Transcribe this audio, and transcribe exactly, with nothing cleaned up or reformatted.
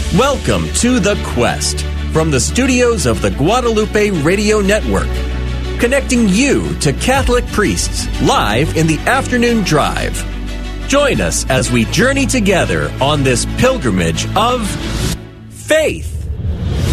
Welcome to The Quest from the studios of the Guadalupe Radio Network, connecting you to Catholic priests live in the afternoon drive. Join us as we journey together on this pilgrimage of faith.